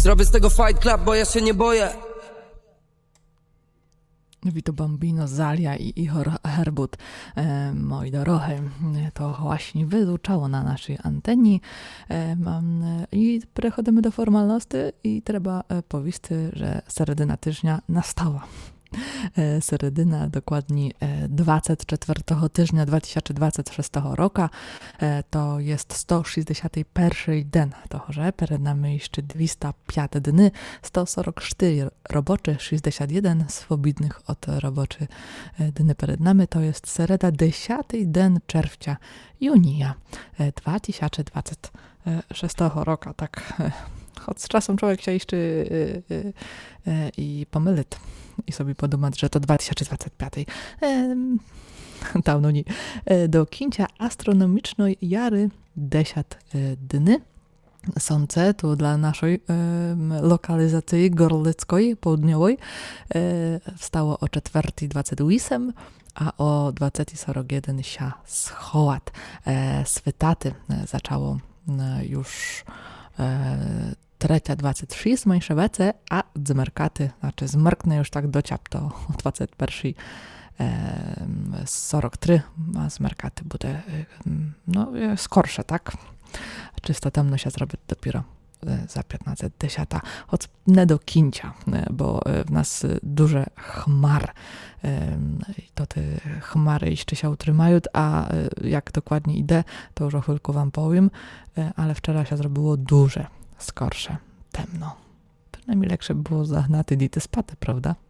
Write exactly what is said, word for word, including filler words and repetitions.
Zrobię z tego fight club, bo ja się nie boję. Vito Bambino, Zalia i Ihor Herbut, e, moi dorohy, to właśnie wyluczało na naszej anteni. E, mam, e, I przechodzimy do formalności i trzeba e, powiedzieć, że seredyna tyżnia nastała. E, seredyna dokładnie e, dwudziestego czwartego tyżnia dwa tysiące dwudziestego szóstego roku. E, to jest sto sześćdziesiąty pierwszy dzień toho, że przed nami jeszcze dwieście pięć dni, sto czterdzieści cztery roboczy, sześćdziesiąt jeden swobodnych od roboczy e, dni przed nami. To jest sereda dziesiąty dzień czerwca, junia e, dwa tysiące dwudziestego szóstego roku. Tak, e, choć z czasem człowiek się jeszcze e, e, e, i pomylić i sobie podumać, że to dwa tysiące dwudziesty piąty. E, dawno nie. E, do kińcia astronomicznej jary dziesięć dni. Sące tu dla naszej e, lokalizacji gorlickiej, południowej e, wstało o czwartej dwadzieścia osiem, a o dwudziestej czwartej jeden się schołat. E, switaty e, zaczęło e, już e, trzecia dwadzieścia sześć mniejsze wece, a zmerkaty, znaczy zmrknę już tak dociap to o dwudziestej pierwszej czterdzieści trzy, a zmerkaty będzie no, skorsze, tak? Czysto temno się zrobi dopiero za piętnaście dziesiąt, choć nie do kińcia, bo w nas duże chmar i to te chmary jeszcze się utrzymają, a jak dokładnie idę, to już o chwilkę wam powiem, ale wczoraj się zrobiło duże, skorsze, temno. Przynajmniej lepsze było zagnaty dity spaty, prawda?